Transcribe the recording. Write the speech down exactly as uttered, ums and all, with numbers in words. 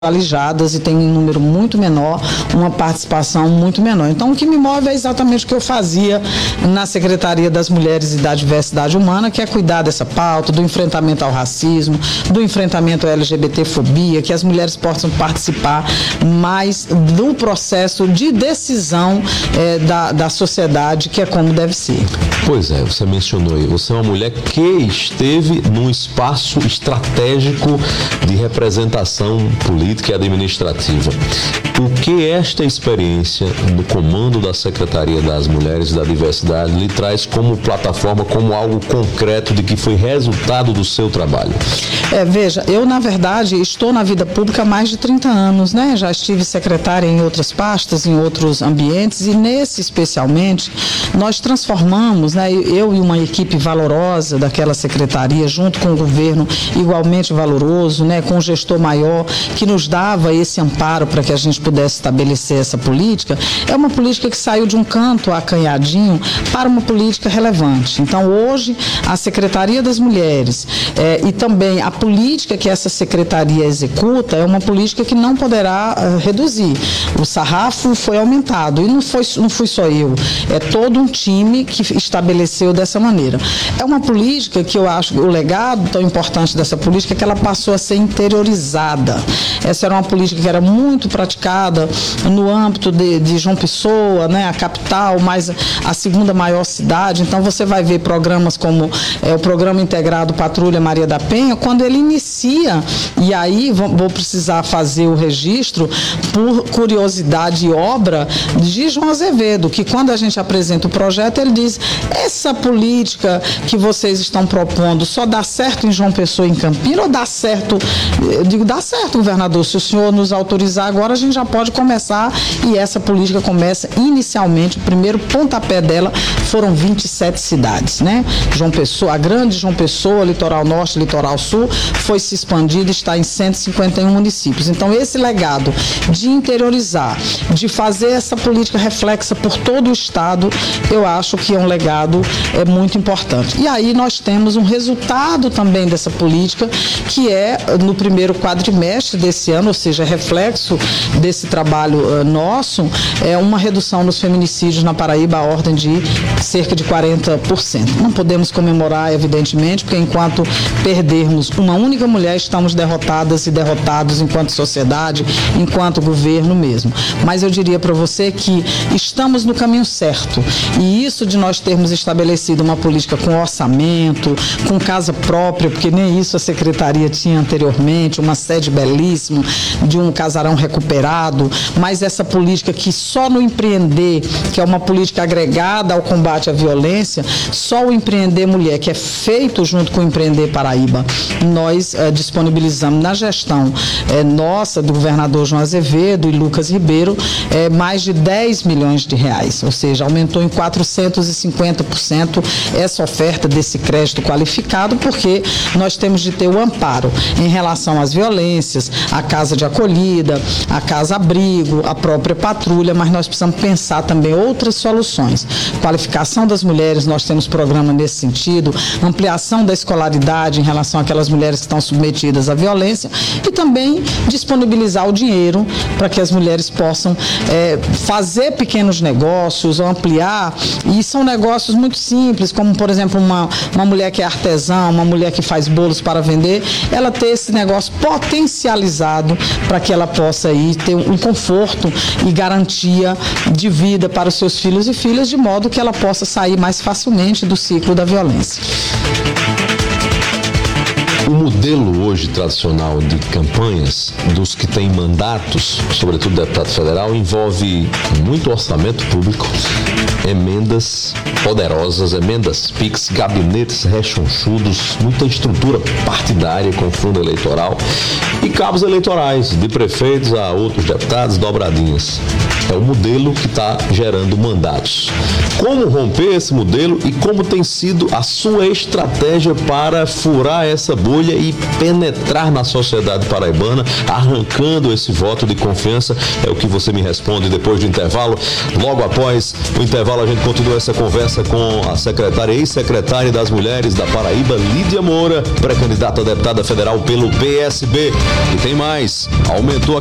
alijadas e tem um número muito menor, uma participação muito menor. Então, o que me move é exatamente o que eu fazia na Secretaria das Mulheres e da Diversidade Humana, que é cuidar dessa pauta, do enfrentamento ao racismo, do enfrentamento à L G B T fobia, que as mulheres possam participar mais do processo de decisão eh, da, da sociedade, que é como deve ser. Pois é, você mencionou aí, você é uma mulher que esteve num espaço estratégico de representação política e administrativa. O que esta experiência no comando da Secretaria das Mulheres e da Diversidade lhe traz como plataforma, como algo concreto de que foi resultado do seu trabalho? É, veja, eu na verdade estou na vida pública há mais de trinta anos, né? Já estive secretária em outras pastas, em outros ambientes e nesse especialmente nós transformamos, né? Eu e uma equipe valorosa daquela secretaria, junto com o governo igualmente valoroso, né? Com um gestor maior que nos dava esse amparo para que a gente pudesse estabelecer essa política, é uma política que saiu de um canto acanhadinho para uma política relevante. Então, hoje, a Secretaria das Mulheres eh, e também a política que essa secretaria executa é uma política que não poderá uh, reduzir. O sarrafo foi aumentado e não, foi, não fui só eu, é todo um time que estabeleceu dessa maneira. É uma política que eu acho, o legado tão importante dessa política é que ela passou a ser interiorizada. Essa era uma política que era muito praticada no âmbito de, de João Pessoa, né, a capital, mais a segunda maior cidade. Então você vai ver programas como é, o Programa Integrado Patrulha Maria da Penha, quando ele inicia, e aí vou, vou precisar fazer o registro por curiosidade e obra de João Azevedo, que quando a gente apresenta o projeto, ele diz, essa política que vocês estão propondo só dá certo em João Pessoa e em Campina ou dá certo? Eu digo, dá certo, governador, se o senhor nos autorizar agora, a gente já pode começar, e essa política começa inicialmente, o primeiro pontapé dela foram vinte e sete cidades, né? João Pessoa, a grande João Pessoa, Litoral Norte, Litoral Sul, foi se expandir e está em cento e cinquenta e um municípios. Então, esse legado de interiorizar, de fazer essa política reflexa por todo o estado, eu acho que é um legado é, muito importante. E aí nós temos um resultado também dessa política, que é no primeiro quadrimestre desse ano, ou seja, reflexo desse trabalho uh, nosso, é uma redução nos feminicídios na Paraíba à ordem de cerca de quarenta por cento. Não podemos comemorar, evidentemente, porque enquanto perdermos uma única mulher, estamos derrotadas e derrotados enquanto sociedade, enquanto governo mesmo. Mas eu diria para você que estamos no caminho certo, e isso de nós termos estabelecido uma política com orçamento, com casa própria, porque nem isso a secretaria tinha anteriormente, uma sede belíssima, de um casarão recuperado, mas essa política que só no empreender, que é uma política agregada ao combate à violência, só o Empreender Mulher, que é feito junto com o Empreender Paraíba, nós eh, disponibilizamos na gestão eh, nossa, do governador João Azevedo e Lucas Ribeiro, eh, mais de dez milhões de reais, ou seja, aumentou em quatrocentos e cinquenta por cento essa oferta desse crédito qualificado, porque nós temos de ter o amparo em relação às violências, a casa de acolhida, a casa-abrigo, a própria patrulha, mas nós precisamos pensar também outras soluções. Qualificação das mulheres, nós temos programa nesse sentido, ampliação da escolaridade em relação àquelas mulheres que estão submetidas à violência e também disponibilizar o dinheiro para que as mulheres possam é, fazer pequenos negócios ou ampliar, e são negócios muito simples, como por exemplo uma, uma mulher que é artesã, uma mulher que faz bolos para vender, ela ter esse negócio potencializado para que ela possa aí ter um conforto e garantia de vida para os seus filhos e filhas, de modo que ela possa sair mais facilmente do ciclo da violência. O modelo hoje tradicional de campanhas dos que têm mandatos, sobretudo deputado federal, envolve muito orçamento público, emendas poderosas, emendas Pix, gabinetes rechonchudos, muita estrutura partidária com fundo eleitoral e cabos eleitorais, de prefeitos a outros deputados, dobradinhas. É o modelo que está gerando mandatos. Como romper esse modelo e como tem sido a sua estratégia para furar essa bolha e e penetrar na sociedade paraibana, arrancando esse voto de confiança? É o que você me responde depois do intervalo. Logo após o intervalo, a gente continua essa conversa com a secretária, ex-secretária das Mulheres da Paraíba, Lídia Moura, pré-candidata a deputada federal pelo P S B. E tem mais, aumentou a